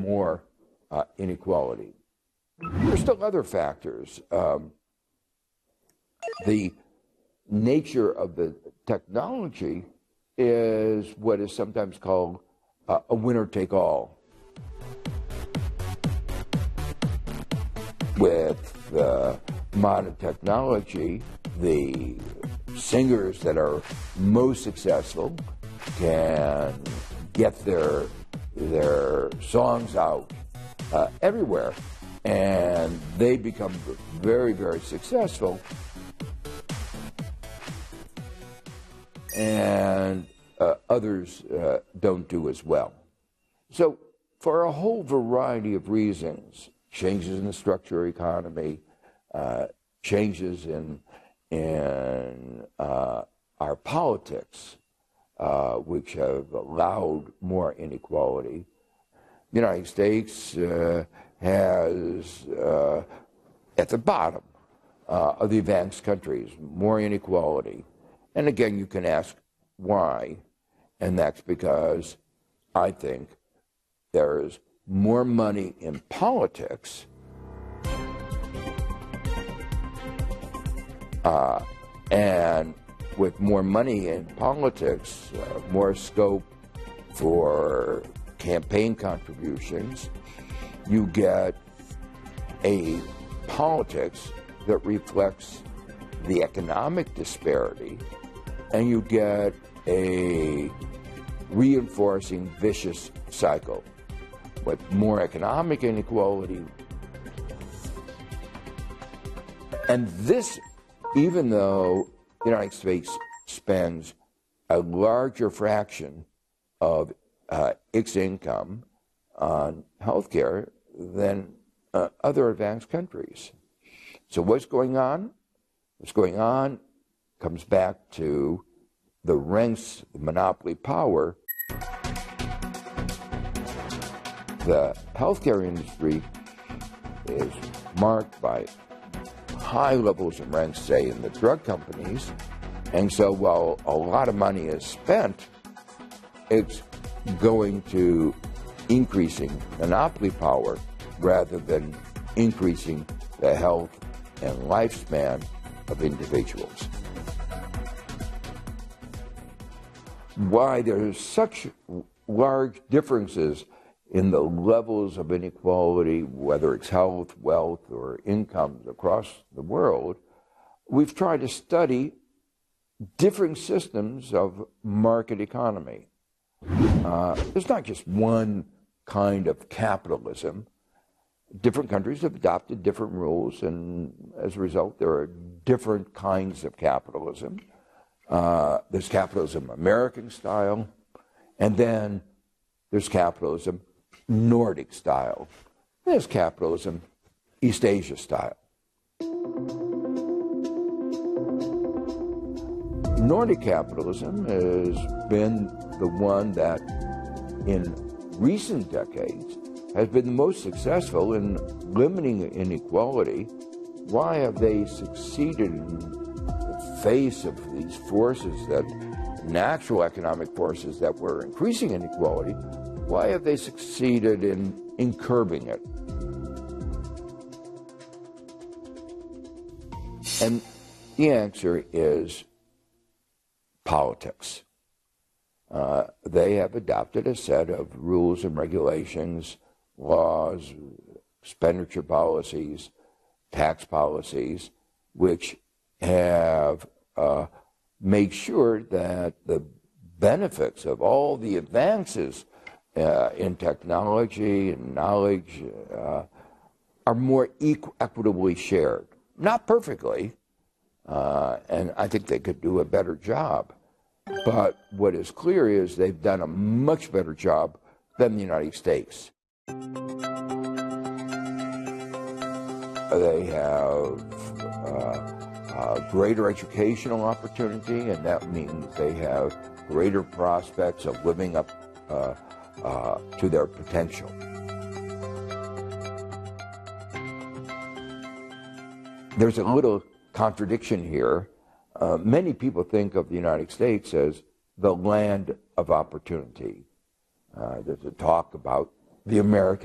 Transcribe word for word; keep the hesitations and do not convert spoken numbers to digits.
more uh, inequality. There's still other factors. Um, the nature of the technology is what is sometimes called uh, a winner-take-all. With the modern technology, the singers that are most successful can get their their songs out uh, everywhere, and they become very, very successful. And uh, others uh, don't do as well. So for a whole variety of reasons, changes in the structure of the economy, uh, changes in, in uh, our politics, uh, which have allowed more inequality. The United States uh, has, uh, at the bottom uh, of the advanced countries, more inequality. And again, you can ask why, and that's because I think there's more money in politics uh, and with more money in politics, uh, more scope for campaign contributions, you get a politics that reflects the economic disparity, and you get a reinforcing vicious cycle with more economic inequality. And this, even though the United States spends a larger fraction of uh, its income on healthcare than uh, other advanced countries. So what's going on? What's going on comes back to the rents, the monopoly power. The healthcare industry is marked by high levels of rents, say, in the drug companies. And so while a lot of money is spent, it's going to increasing monopoly power rather than increasing the health and lifespan of individuals. Why there's such large differences in the levels of inequality, whether it's health, wealth, or incomes across the world, we've tried to study different systems of market economy. Uh, there's not just one kind of capitalism. Different countries have adopted different rules, and as a result, there are different kinds of capitalism. Uh, there's capitalism American style, and then there's capitalism Nordic style. There's capitalism East Asia style. Nordic capitalism has been the one that in recent decades has been the most successful in limiting inequality. Why have they succeeded in the face of these forces, that natural economic forces that were increasing inequality? Why have they succeeded in, in curbing it? And the answer is politics. Uh, they have adopted a set of rules and regulations, laws, expenditure policies, tax policies, which have uh, made sure that the benefits of all the advances uh, in technology and knowledge uh, are more equ- equitably shared. Not perfectly, uh, and I think they could do a better job. But what is clear is they've done a much better job than the United States. They have uh, uh, greater educational opportunity, and that means they have greater prospects of living up uh, uh, to their potential. There's a little contradiction here. Uh, many people think of the United States as the land of opportunity. Uh, there's a talk about the American